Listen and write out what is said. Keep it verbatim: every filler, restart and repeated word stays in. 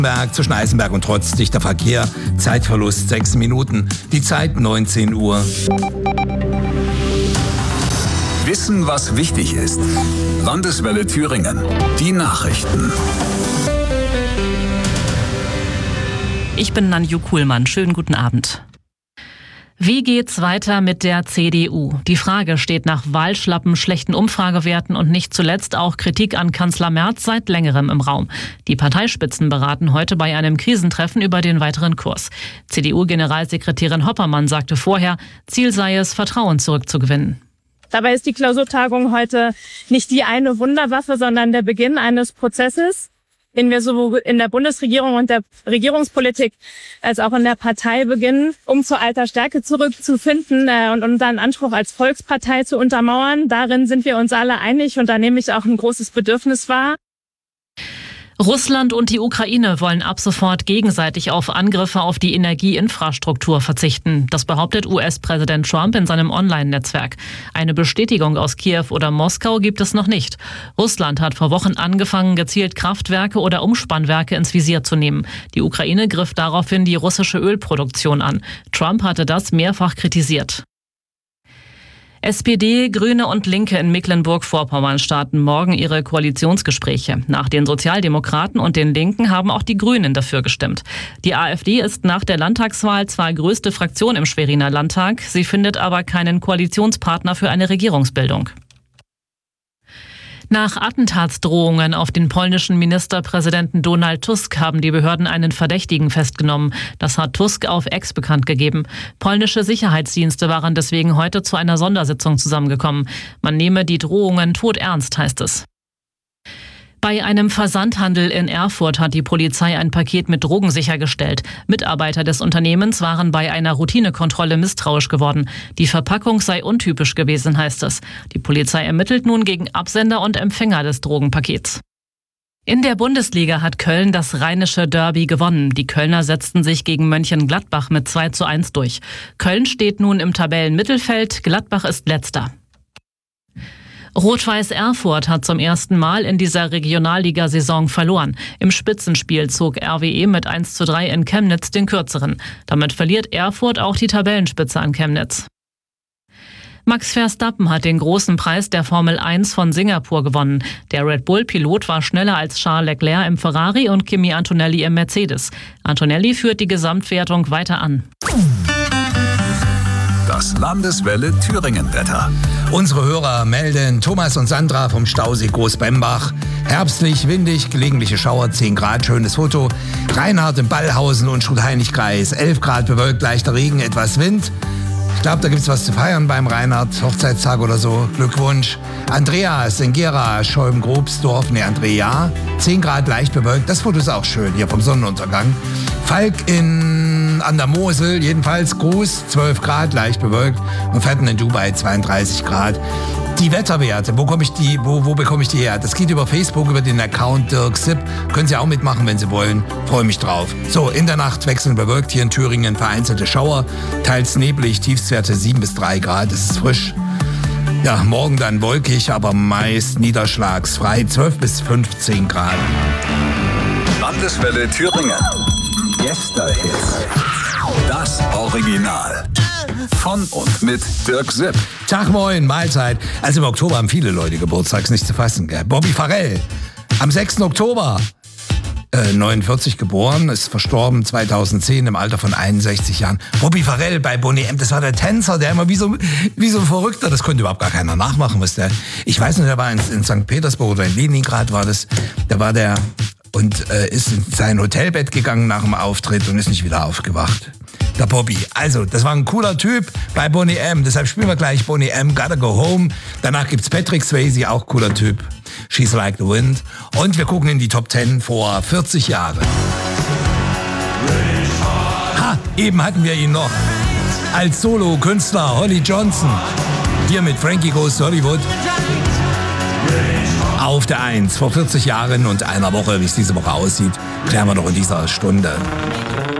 Zwischen Eisenberg und Trotz, dichter Verkehr, Zeitverlust sechs Minuten, die Zeit neunzehn Uhr. Wissen, was wichtig ist. Landeswelle Thüringen. Die Nachrichten. Ich bin Nanju Kuhlmann. Schönen guten Abend. Wie geht's weiter mit der C D U? Die Frage steht nach Wahlschlappen, schlechten Umfragewerten und nicht zuletzt auch Kritik an Kanzler Merz seit längerem im Raum. Die Parteispitzen beraten heute bei einem Krisentreffen über den weiteren Kurs. C D U-Generalsekretärin Hoppermann sagte vorher, Ziel sei es, Vertrauen zurückzugewinnen. Dabei ist die Klausurtagung heute nicht die eine Wunderwaffe, sondern der Beginn eines Prozesses, den wir sowohl in der Bundesregierung und der Regierungspolitik als auch in der Partei beginnen, um zur alter Stärke zurückzufinden äh, und unseren Anspruch als Volkspartei zu untermauern. Darin sind wir uns alle einig und da nehme ich auch ein großes Bedürfnis wahr. Russland und die Ukraine wollen ab sofort gegenseitig auf Angriffe auf die Energieinfrastruktur verzichten. Das behauptet U S-Präsident Trump in seinem Online-Netzwerk. Eine Bestätigung aus Kiew oder Moskau gibt es noch nicht. Russland hat vor Wochen angefangen, gezielt Kraftwerke oder Umspannwerke ins Visier zu nehmen. Die Ukraine griff daraufhin die russische Ölproduktion an. Trump hatte das mehrfach kritisiert. S P D, Grüne und Linke in Mecklenburg-Vorpommern starten morgen ihre Koalitionsgespräche. Nach den Sozialdemokraten und den Linken haben auch die Grünen dafür gestimmt. Die AfD ist nach der Landtagswahl zwar größte Fraktion im Schweriner Landtag, sie findet aber keinen Koalitionspartner für eine Regierungsbildung. Nach Attentatsdrohungen auf den polnischen Ministerpräsidenten Donald Tusk haben die Behörden einen Verdächtigen festgenommen. Das hat Tusk auf X bekannt gegeben. Polnische Sicherheitsdienste waren deswegen heute zu einer Sondersitzung zusammengekommen. Man nehme die Drohungen todernst, heißt es. Bei einem Versandhandel in Erfurt hat die Polizei ein Paket mit Drogen sichergestellt. Mitarbeiter des Unternehmens waren bei einer Routinekontrolle misstrauisch geworden. Die Verpackung sei untypisch gewesen, heißt es. Die Polizei ermittelt nun gegen Absender und Empfänger des Drogenpakets. In der Bundesliga hat Köln das rheinische Derby gewonnen. Die Kölner setzten sich gegen Mönchengladbach mit zwei zu eins durch. Köln steht nun im Tabellenmittelfeld, Gladbach ist letzter. Rot-Weiß Erfurt hat zum ersten Mal in dieser Regionalligasaison verloren. Im Spitzenspiel zog R W E mit eins zu drei in Chemnitz den kürzeren. Damit verliert Erfurt auch die Tabellenspitze an Chemnitz. Max Verstappen hat den großen Preis der Formel eins von Singapur gewonnen. Der Red Bull-Pilot war schneller als Charles Leclerc im Ferrari und Kimi Antonelli im Mercedes. Antonelli führt die Gesamtwertung weiter an. Das Landeswelle Thüringen-Wetter. Unsere Hörer melden Thomas und Sandra vom Stausee Großbembach. Herbstlich, windig, gelegentliche Schauer, zehn Grad, schönes Foto. Reinhard im Ballhausen und Schut-Heinig-Kreis, elf Grad bewölkt, leichter Regen, etwas Wind. Ich glaube, da gibt's was zu feiern beim Reinhard, Hochzeitstag oder so. Glückwunsch. Andreas in Gera, Scholben-Grobsdorf, ne, Andrea. zehn Grad, leicht bewölkt. Das Foto ist auch schön, hier vom Sonnenuntergang. Falk in an der Mosel, jedenfalls Gruß, zwölf Grad, leicht bewölkt. Und Fetten in Dubai, zweiunddreißig Grad. Die Wetterwerte, wo komme ich die, wo, wo bekomme ich die her? Das geht über Facebook, über den Account Dirk Sipp. Können Sie auch mitmachen, wenn Sie wollen. Freue mich drauf. So, in der Nacht wechselnd bewölkt hier in Thüringen vereinzelte Schauer. Teils neblig, Tiefstwerte sieben bis drei Grad. Es ist frisch. Ja, morgen dann wolkig, aber meist niederschlagsfrei. zwölf bis fünfzehn Grad. Landeswelle Thüringen. Gästehits. Das Original. Von und mit Dirk Sipp. Tag, moin, Mahlzeit. Also im Oktober haben viele Leute Geburtstags, nicht zu fassen, gell? Bobby Farrell, am sechsten Oktober, äh, neunundvierzig geboren, ist verstorben zweitausendzehn im Alter von einundsechzig Jahren. Bobby Farrell bei Boney M., das war der Tänzer, der immer wie so, wie so ein Verrückter, das konnte überhaupt gar keiner nachmachen, was der, ich weiß nicht, der war in, in Sankt Petersburg oder in Leningrad war das, da war der und äh, ist in sein Hotelbett gegangen nach dem Auftritt und ist nicht wieder aufgewacht. Der Bobby. Also, das war ein cooler Typ bei Boney M. Deshalb spielen wir gleich Boney M. Gotta Go Home. Danach gibt's Patrick Swayze, auch cooler Typ. She's Like the Wind. Und wir gucken in die Top Ten vor vierzig Jahren. Ha, eben hatten wir ihn noch. Als Solo-Künstler Holly Johnson. Hier mit Frankie Goes to Hollywood. Auf der Eins vor vierzig Jahren und einer Woche, wie es diese Woche aussieht, klären wir noch in dieser Stunde.